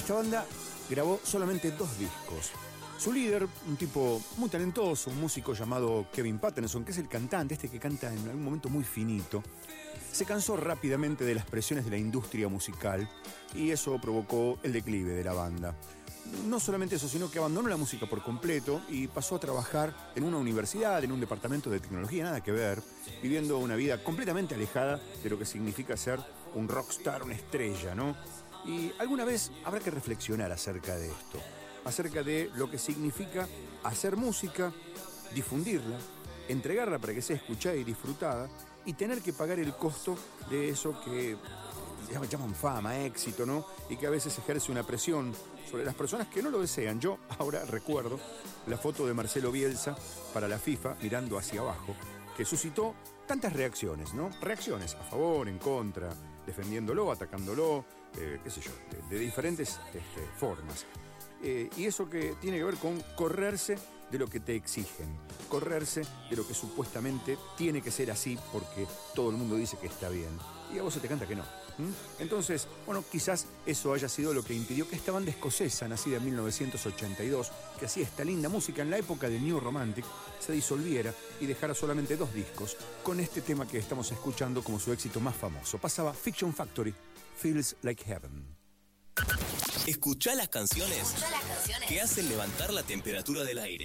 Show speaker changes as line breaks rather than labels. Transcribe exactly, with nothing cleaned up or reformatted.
esta banda grabó solamente dos discos. Su líder, un tipo muy talentoso, un músico llamado Kevin Patterson, que es el cantante, este que canta en algún momento muy finito, se cansó rápidamente de las presiones de la industria musical y eso provocó el declive de la banda. No solamente eso, sino que abandonó la música por completo y pasó a trabajar en una universidad, en un departamento de tecnología, nada que ver, viviendo una vida completamente alejada de lo que significa ser un rockstar, una estrella, ¿no? Y alguna vez habrá que reflexionar acerca de esto, acerca de lo que significa hacer música, difundirla, entregarla para que sea escuchada y disfrutada, y tener que pagar el costo de eso que llaman fama, éxito, ¿no? Y que a veces ejerce una presión sobre las personas que no lo desean. Yo ahora recuerdo la foto de Marcelo Bielsa para la FIFA mirando hacia abajo, que suscitó tantas reacciones, ¿no? Reacciones a favor, en contra, defendiéndolo, atacándolo, eh, qué sé yo, de, de diferentes este, formas. Eh, y eso que tiene que ver con correrse de lo que te exigen, correrse de lo que supuestamente tiene que ser así porque todo el mundo dice que está bien y a vos se te canta que no. ¿Mm? Entonces, bueno, quizás eso haya sido lo que impidió que esta banda escocesa, nacida en mil novecientos ochenta y dos, que hacía esta linda música en la época del New Romantic, se disolviera y dejara solamente dos discos con este tema que estamos escuchando como su éxito más famoso. Pasaba Fiction Factory, Feels Like Heaven.
Escuchá las canciones, Escuchá las canciones que hacen levantar la temperatura del aire.